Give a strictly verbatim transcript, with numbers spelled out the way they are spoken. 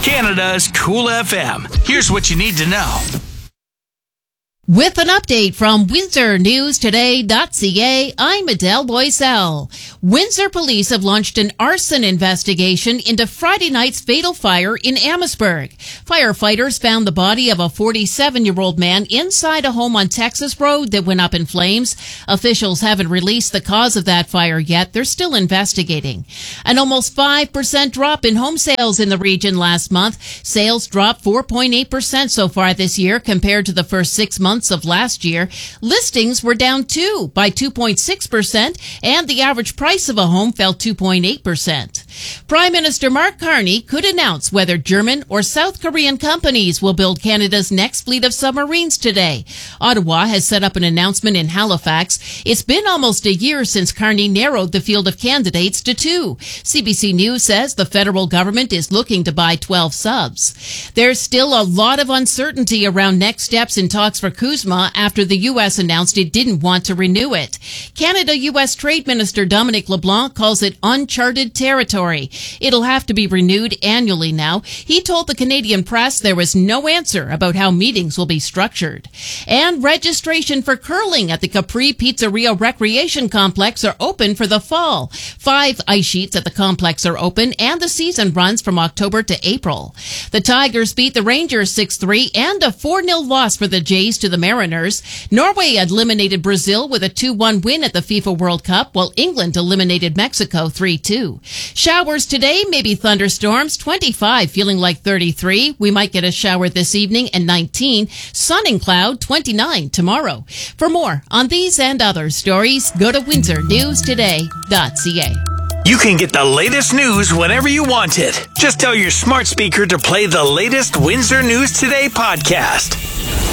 Canada's Cool F M. Here's what you need to know. With an update from Windsor News Today dot C A, I'm Adele Boisel. Windsor police have launched an arson investigation into Friday night's fatal fire in Amherstburg. Firefighters found the body of a forty-seven-year-old man inside a home on Texas Road that went up in flames. Officials haven't released the cause of that fire yet. They're still investigating. An almost five percent drop in home sales in the region last month. Sales dropped four point eight percent so far this year compared to the first six months of last year. Listings were down too by two point six percent, and the average price of a home fell two point eight percent. Prime Minister Mark Carney could announce whether German or South Korean companies will build Canada's next fleet of submarines today. Ottawa has set up an announcement in Halifax. It's been almost a year since Carney narrowed the field of candidates to two. C B C News says the federal government is looking to buy twelve subs. There's still a lot of uncertainty around next steps in talks for Kuzma after the U S announced it didn't want to renew it. Canada-U S Trade Minister Dominic LeBlanc calls it uncharted territory. It'll have to be renewed annually now. He told the Canadian press there was no answer about how meetings will be structured. And registration for curling at the Capri Pizzeria Recreation Complex are open for the fall. Five ice sheets at the complex are open, and the season runs from October to April. The Tigers beat the Rangers six three, and a four nil loss for the Jays to the Mariners. Norway eliminated Brazil with a two one win at the FIFA World Cup, while England eliminated Mexico three two. Showers today, maybe thunderstorms, twenty-five, feeling like thirty-three. We might get a shower this evening, and nineteen. Sun and cloud, twenty-nine tomorrow. For more on these and other stories, go to Windsor News Today dot C A. You can get the latest news whenever you want it. Just tell your smart speaker to play the latest Windsor News Today podcast.